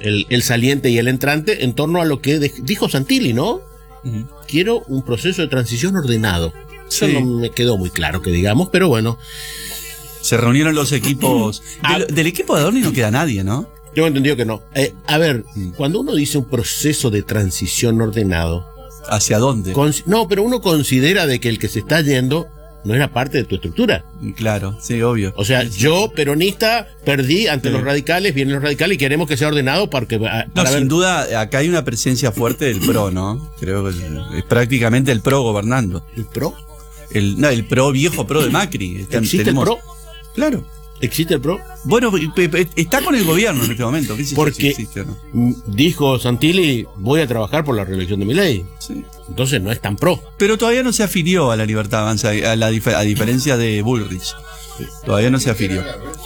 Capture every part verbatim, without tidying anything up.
el, el saliente y el entrante en torno a lo que de, dijo Santilli, ¿no? Uh-huh. Quiero un proceso de transición ordenado. Eso sí. No me quedó muy claro que digamos, pero bueno. Se reunieron los equipos. Del, del equipo de Adorni no queda nadie, ¿no? Tengo entendido que no. Eh, a ver, mm. cuando uno dice un proceso de transición ordenado... ¿Hacia dónde? No, pero uno considera de que el que se está yendo no era parte de tu estructura. Claro, sí, obvio. O sea, sí, yo, peronista, perdí ante sí. los radicales, vienen los radicales y queremos que sea ordenado para que... Para no, ver... sin duda, acá hay una presencia fuerte del PRO, ¿no? Creo que es, es prácticamente el PRO gobernando. ¿El PRO? El, no, el PRO, viejo PRO de Macri. ¿Existe tenemos... el PRO? Claro. ¿Existe el PRO? Bueno, está con el gobierno en este momento. ¿Qué Porque si existe, ¿no? Dijo Santilli, voy a trabajar por la reelección de Milei. Sí. Entonces no es tan pro. Pero todavía no se afilió a la Libertad Avanza, a, la, a diferencia de Bullrich. Todavía no se afilió.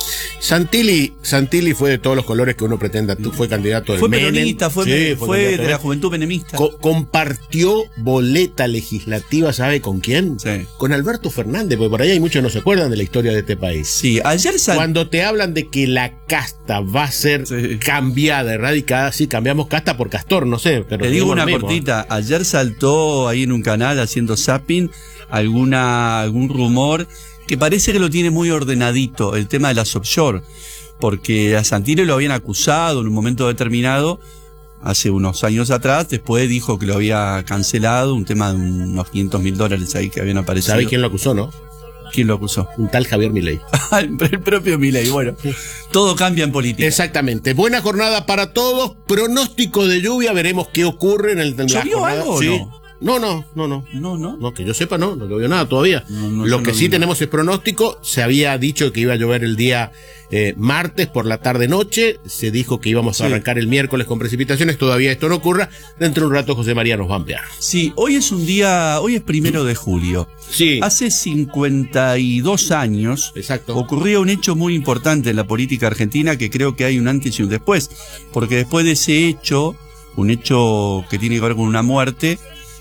Santilli, Santilli fue de todos los colores que uno pretenda. Tú fue candidato del Fue Menem. peronista, fue, sí, fue, fue de la juventud menemista. Co compartió boleta legislativa, ¿sabe con quién? Sí. Con Alberto Fernández, porque por ahí hay muchos que no se acuerdan de la historia de este país. Sí, ayer sal... Cuando te hablan de que la casta va a ser sí. cambiada, erradicada, sí, cambiamos casta por Castor, no sé. Pero te digo una cortita, ayer saltó ahí en un canal haciendo zapping alguna, algún rumor que parece que lo tiene muy ordenadito, el tema de las offshore, porque a Santilli lo habían acusado en un momento determinado, hace unos años atrás, después dijo que lo había cancelado, un tema de unos quinientos mil dólares ahí que habían aparecido. ¿Sabés quién lo acusó, no? ¿Quién lo acusó? Un tal Javier Milei. El propio Milei, bueno, todo cambia en política. Exactamente. Buena jornada para todos, pronóstico de lluvia, veremos qué ocurre en el... ¿Llovió algo o sí. no? No, no, no, no. No, no. No, que yo sepa, no, no llovió nada todavía. No, no, Lo que no sí vi. tenemos es pronóstico. Se había dicho que iba a llover el día eh, martes por la tarde-noche. Se dijo que íbamos sí. a arrancar el miércoles con precipitaciones. Todavía esto no ocurra. Dentro de un rato José María nos va a ampliar. Sí, hoy es un día, hoy es primero de julio. Sí. Hace cincuenta y dos años Exacto. ocurrió un hecho muy importante en la política argentina que creo que hay un antes y un después. Porque después de ese hecho, un hecho que tiene que ver con una muerte,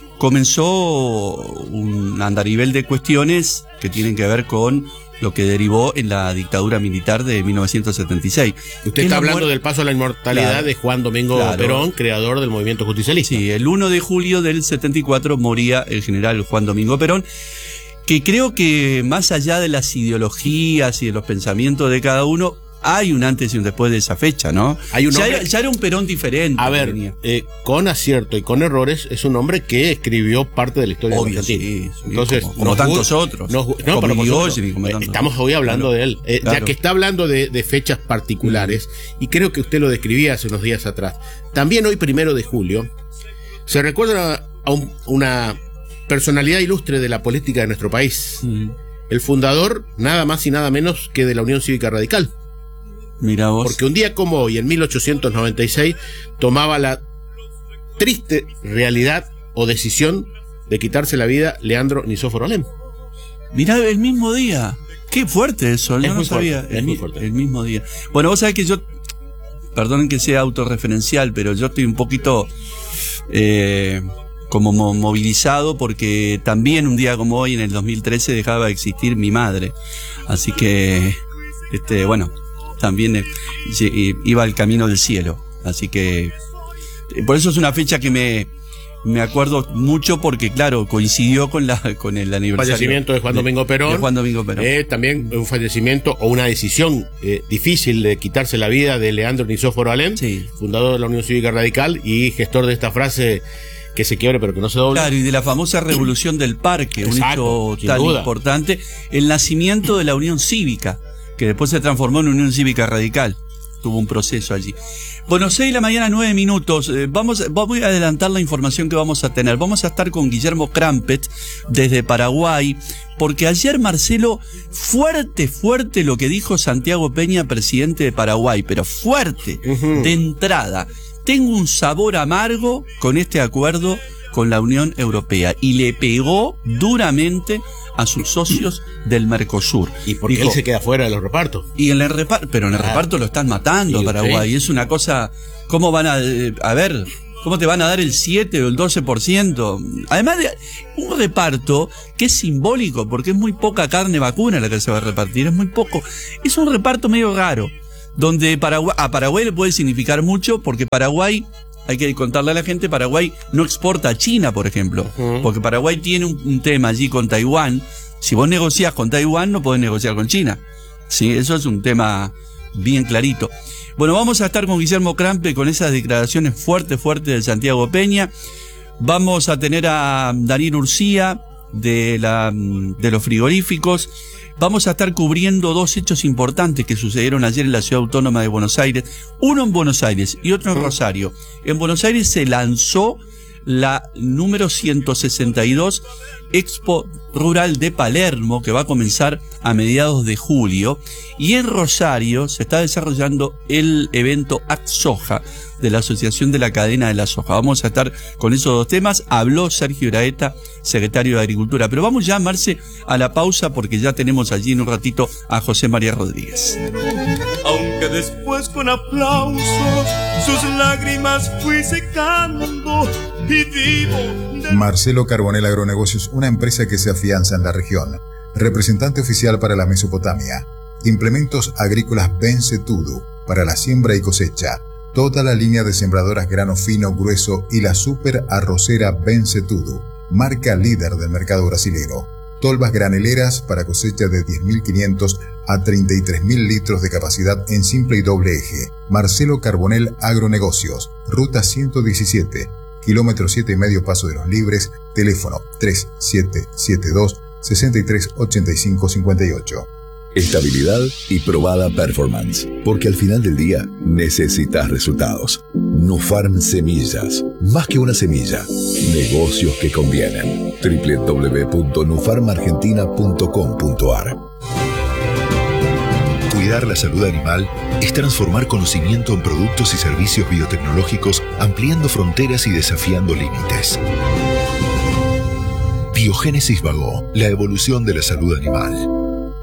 comenzó un andarivel de cuestiones que tienen que ver con lo que derivó en la dictadura militar de mil novecientos setenta y seis. Usted está hablando del paso a la inmortalidad claro, de Juan Domingo claro. Perón, creador del movimiento justicialista. Sí, el uno de julio del setenta y cuatro moría el general Juan Domingo Perón, que creo que más allá de las ideologías y de los pensamientos de cada uno, hay un antes y un después de esa fecha, ¿no? Hay un ya, hombre, era, ya era un Perón diferente. A ver, eh, con acierto y con errores, es un hombre que escribió parte de la historia Obvio, de Argentina. Sí, sí, Entonces, como, como tantos otros. Nos, no, como pero Irigoyen, como tantos estamos hoy hablando claro, de él. Eh, claro. Ya que está hablando de, de fechas particulares, mm. y creo que usted lo describía hace unos días atrás. También hoy, primero de julio, se recuerda a un, una personalidad ilustre de la política de nuestro país. Mm. El fundador, nada más y nada menos que de la Unión Cívica Radical. Mira vos. Porque un día como hoy, en mil ochocientos noventa y seis, tomaba la triste realidad o decisión de quitarse la vida Leandro Nicóforo Alem. Mirá, el mismo día. Qué fuerte eso, yo no sabía. Fuerte, es el, muy fuerte. El mismo día. Bueno, vos sabés que yo, perdonen que sea autorreferencial, pero yo estoy un poquito eh, como mo movilizado porque también un día como hoy, en el dos mil trece, dejaba de existir mi madre. Así que, este, bueno... también eh, iba al camino del cielo, así que por eso es una fecha que me, me acuerdo mucho porque claro, coincidió con la con el aniversario fallecimiento de Juan Domingo Perón, de Juan Domingo Perón. Eh, también un fallecimiento o una decisión eh, difícil de quitarse la vida de Leandro Nicóforo Alem, sí. fundador de la Unión Cívica Radical y gestor de esta frase que se quiebre pero que no se dobla. Claro, y de la famosa revolución del parque, exacto, un hecho tan duda. importante, el nacimiento de la Unión Cívica, que después se transformó en Unión Cívica Radical. Tuvo un proceso allí. Bueno, seis de la mañana, nueve minutos. Eh, vamos, voy a adelantar la información que vamos a tener. Vamos a estar con Guillermo Crampet desde Paraguay, porque ayer, Marcelo, fuerte, fuerte lo que dijo Santiago Peña, presidente de Paraguay, pero fuerte, uh-huh. de entrada. Tengo un sabor amargo con este acuerdo con la Unión Europea, y le pegó duramente a sus socios del Mercosur. Y porque dijo, él se queda fuera de los repartos. Y en el reparto, pero en el ah, reparto lo están matando, Paraguay. Es una cosa, ¿cómo van a, eh, a ver, cómo te van a dar el siete o el doce por ciento? Además de un reparto que es simbólico, porque es muy poca carne vacuna la que se va a repartir, es muy poco. Es un reparto medio raro. donde Paraguay, a Paraguay le puede significar mucho, porque Paraguay, hay que contarle a la gente, Paraguay no exporta a China, por ejemplo, uh-huh. porque Paraguay tiene un, un tema allí con Taiwán. Si vos negociás con Taiwán, no podés negociar con China. Sí, eso es un tema bien clarito. Bueno, vamos a estar con Guillermo Crampe con esas declaraciones fuertes, fuertes de Santiago Peña. Vamos a tener a Daniel Urcía de, la, de los frigoríficos. Vamos a estar cubriendo dos hechos importantes que sucedieron ayer en la Ciudad Autónoma de Buenos Aires. Uno en Buenos Aires y otro en Rosario. En Buenos Aires se lanzó la número ciento sesenta y dos Expo Rural de Palermo, que va a comenzar a mediados de julio. Y en Rosario se está desarrollando el evento ACSoja de la Asociación de la Cadena de la Soja. Vamos a estar con esos dos temas. Habló Sergio Iraeta, secretario de Agricultura. Pero vamos ya, Marce, a la pausa, porque ya tenemos allí en un ratito a José María Rodríguez. Aunque después con aplausos sus lágrimas fui secando y vivo de... Marcelo Carbonell Agronegocios, una empresa que se afianza en la región. Representante oficial para la Mesopotamia. Implementos agrícolas Bencetudo para la siembra y cosecha. Toda la línea de sembradoras grano fino, grueso y la super arrocera Bencetudo, marca líder del mercado brasilero. Tolvas graneleras para cosecha de diez mil quinientos a treinta y tres mil litros de capacidad en simple y doble eje. Marcelo Carbonell Agronegocios, ruta ciento diecisiete, kilómetro siete y medio Paso de los Libres, teléfono tres siete siete dos, seis tres ocho cinco cinco ocho. Estabilidad y probada performance, porque al final del día necesitas resultados. Nufarm Semillas, más que una semilla, negocios que convienen. doble u doble u doble u punto nufarm argentina punto com punto a r. Cuidar la salud animal es transformar conocimiento en productos y servicios biotecnológicos, ampliando fronteras y desafiando límites. Biogénesis Vago, la evolución de la salud animal.